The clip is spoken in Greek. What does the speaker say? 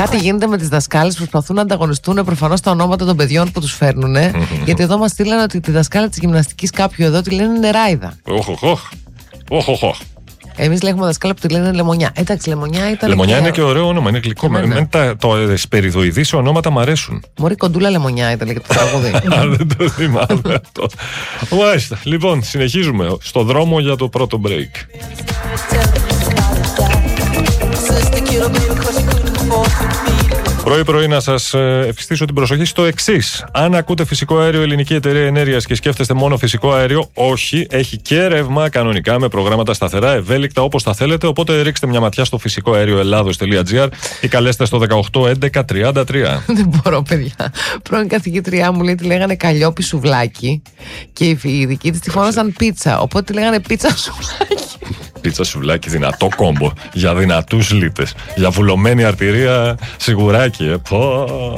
Κάτι γίνεται με τις δασκάλες, προσπαθούν να ανταγωνιστούν προφανώς τα ονόματα των παιδιών που τους φέρνουν. Γιατί εδώ μας στείλανε ότι τη δασκάλα της γυμναστικής κάποιου εδώ τη λένε Νεράιδα. Οχ. Εμείς λέγουμε δασκάλα που τη λένε Λεμονιά. Εντάξει, Λεμονιά ήταν. Λεμονιά είναι και ωραίο όνομα, είναι γλυκό. Το σπεριδοειδή ονόματα μ' αρέσουν. Μωρή κοντούλα Λεμονιά ήταν και το τραγούδι. Δεν το θυμάμαι αυτό. Μάλιστα. Λοιπόν, συνεχίζουμε στο δρόμο για το πρώτο break. Πρωί-πρωί να σας ευστήσω την προσοχή στο εξής. Αν ακούτε φυσικό αέριο Ελληνική Εταιρεία Ενέργειας και σκέφτεστε μόνο φυσικό αέριο, όχι, έχει και ρεύμα κανονικά με προγράμματα σταθερά, ευέλικτα όπως τα θέλετε. Οπότε ρίξτε μια ματιά στο φυσικοαερioελλάδος.gr ή καλέστε στο 18 11 33. Δεν μπορώ, παιδιά. Πρώην καθηγήτριά μου λέει τη λέγανε Καλλιόπη σουβλάκι και οι δικοί της τη φώνασαν πίτσα. Οπότε τη λέγανε πίτσα σουβλάκι. Πίτσα σουβλάκι, δυνατό κόμπο για δυνατούς λίτες. Για βουλωμένη αρτηρία σιγουράκι.